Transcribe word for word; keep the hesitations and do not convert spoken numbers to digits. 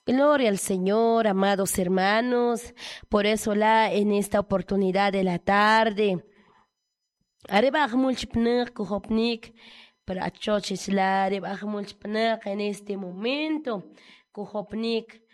Gloria al Señor, amados hermanos. Por eso la en esta oportunidad de la tarde. Arriba mulchipnek kuhopnik para achochis la arriba mulchipnek en este momento. Kuhopnik